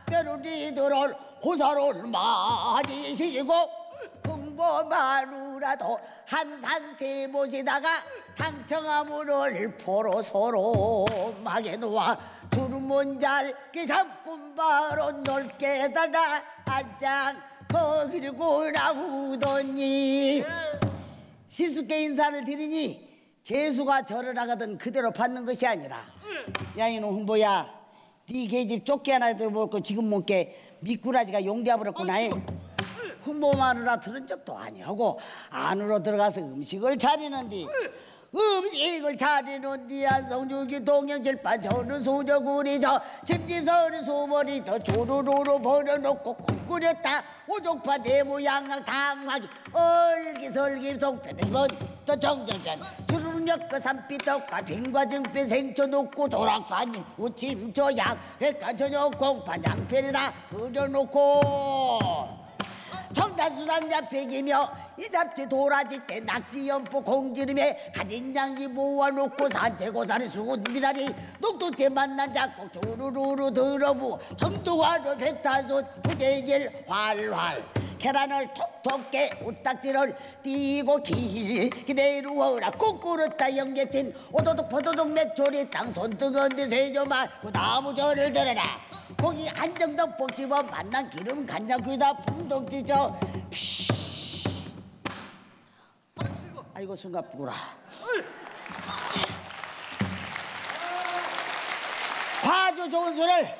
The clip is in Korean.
벼루리들을 호사를 맞이시고 흥보마누라도 한산세 모시다가 당청아무를 포로 서로 막에 놓아 주름은 잘게 잡군 바로 넓게 달아 안장 거기고 나오더니 시숙께 인사를 드리니 재수가 절을 하거든 그대로 받는 것이 아니라 야 이놈 흥보야 네 계집 쫓겨나도 먹고 지금 먹게 미꾸라지가 용되어버렸구나. 흥보 마누라 들은 적도 아니하고 안으로 들어가서 음식을 차리는디 안성주기 동영칠판 저는 소저구리 저 집지서리 소머리 더 조루루루 버려놓고 국 끓였다 오족파 대모양강 당하기 얼기설기 송패대건 또 정전전 주르륵 산비떡과 빙과 증배 생초 놓고 조락사님 우침 저양 회가 저녁 공판 양편에다 그려놓고 청단수산 잡히기며 이 잡지 도라지 때 낙지 연포 공지름에 가진 양기 모아놓고 산채고사리 수군미라리 녹두째 만난 작곡 주르르르 들어부 점두화로 백탄솥 부재질 활활 계란을 톡톡 깨 우딱지를 띄고 길기대루어라 꾹꾸르다 연계팀 오도독 포도독 맥조리 땅 손뜨거운데 세조만 그 나무 절을 들어라 고기 한정덕 볶집어 만난 기름 간장 귀다 풍덩지죠 아이고 숨가쁘구라 화주 좋은 술을